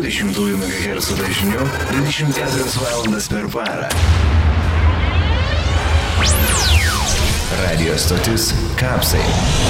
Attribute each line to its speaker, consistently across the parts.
Speaker 1: 102 MHz dažniu 24 valandas per parą. Radio stotis Kapsai.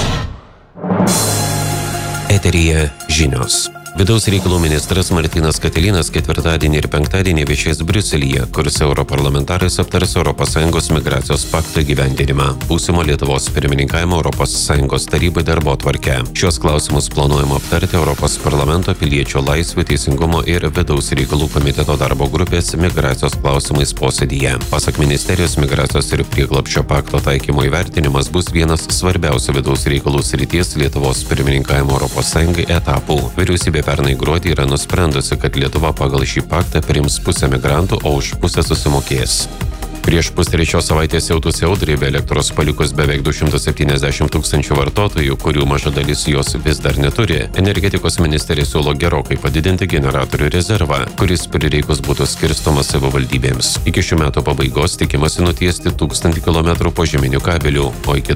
Speaker 2: Eteryje žinios. Vidaus reikalų ministras Martynas Katilinas ketvirtadienį ir penktadienį viešės Briuselyje, kur su europarlamentarais aptars ES migracijos pakto įgyvendinimą, būsimo Lietuvos pirmininkavimo ES tarybai darbotvarkę. Šios klausimus planuojama aptarti Europos parlamento piliečių laisvių, teisingumo ir vidaus reikalų komiteto darbo grupės migracijos klausimais posėdyje. Pasak ministerijos, migracijos ir prieglobsčio pakto taikymo įvertinimas bus vienas svarbiausių vidaus reikalų srities Lietuvos pirmininkavimo ES etapų. Vyriausybė pernai gruodį yra nusprendusi, kad Lietuva pagal šį paktą priims pusę migrantų, o už pusę susimokės. Prieš pustrečios savaitės siautusi audrai be elektros palikus beveik 270 tūkstančių vartotojų, kurių maža dalis jos vis dar neturi, energetikos ministerija siūlo gerokai padidinti generatorių rezervą, kuris prireikus būtų skirstomas savivaldybėms. Iki šių metų pabaigos tikimasi nutiesti 1000 km požeminių kabelių, o iki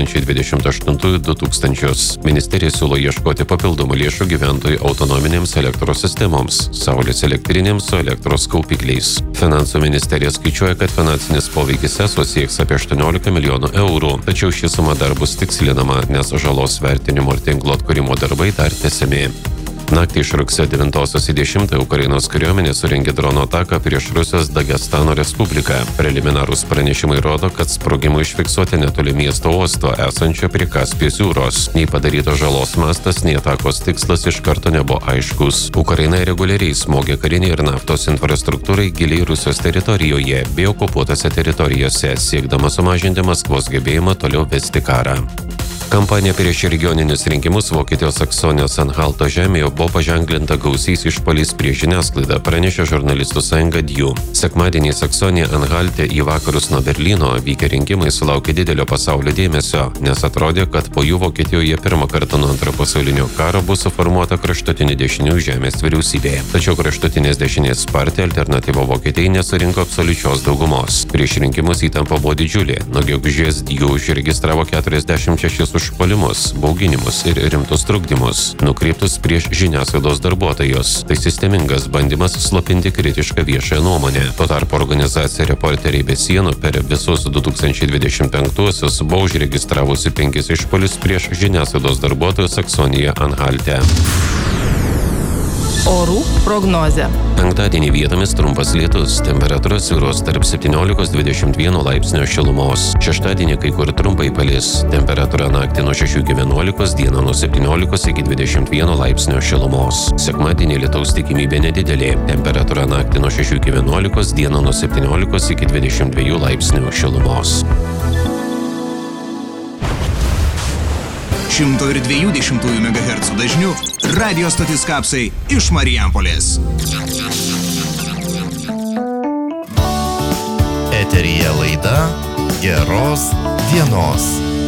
Speaker 2: 2028 2000. Ministerija siūlo ieškoti papildomų lėšų gyventojų autonominėms elektros sistemoms, saulės elektrinėms su elektros kaupikliais. Finansų ministerija skaičiuoja, kad finansinis poveikis ESO sieks apie 18 milijonų eurų, tačiau ši suma dar bus tikslinama, nes žalos vertinimo ir tinklo atkūrimo darbai dar tęsiami. Naktį iš rugsėjo 9 į 10 Ukrainos kariuomenė surengė drono ataką prieš Rusijos Dagestano Respubliką. Preliminarūs pranešimai rodo, kad sprogimai užfiksuoti netoli miesto uosto esančio prie Kaspijos jūros. Nei padarytos žalos mastas, nei atakos tikslas iš karto nebuvo aiškus. Ukraina reguliariai smogė karinį ir naftos infrastruktūrai giliai Rusijos teritorijoje bei okupuotose teritorijose, siekdama sumažinti Maskvos gebėjimą toliau vesti karą. Kampanija prieš regioninius rinkimus Vokietijos Saksonijos Anhalto žemėje buvo paženklinta gausiais išpuoliais prieš žiniasklaidą, pranešė žurnalistų sąjunga DIU. Sekmadienį Saksonija Anhalte į vakarus nuo Berlyno vykę rinkimai sulaukė didelio pasaulio dėmesio, nes atrodė, kad po jų Vokietijoje pirmą kartą nuo Antrojo pasaulinio karo bus suformuota kraštutinė dešiniųjų žemės vyriausybė. Tačiau kraštutinės dešinės partija Alternatyva Vokietijai nesurinko absoliučios daugumos. Prieš rinkimus įtampa buvo didžiulė. Nuo gegužės DIU užregistravo 46 užpuolimus, bauginimus ir rimtus trukdymus, nukreiptus prieš žiniasklaidos darbuotojus. Tai sistemingas bandymas slopinti kritišką viešąją nuomonę. Tuo tarpu organizacija Reporteriai be sienų per visus 2025-uosius buvo užregistravusi 5 išpuolius prieš žiniasklaidos darbuotojus Saksonijoje Anhalte.
Speaker 3: Orų prognozė.
Speaker 2: Penktadienį vietomis trumpas lietus, temperatūra svyruos tarp 17–21 laipsnio šilumos. Šeštadienį kai kur trumpai palis, temperatūra naktį nuo 6 iki 11, dieną nuo 17 iki 21 laipsnio šilumos. Sekmadienį lietaus tikimybė nedidelė, temperatūra naktį nuo 6 iki 11, dieną nuo 17 iki 22 laipsnių šilumos.
Speaker 4: 102 MHz dažniu radio stotis Kapsai iš Marijampolės.
Speaker 5: Eteryje laida Geros dienos.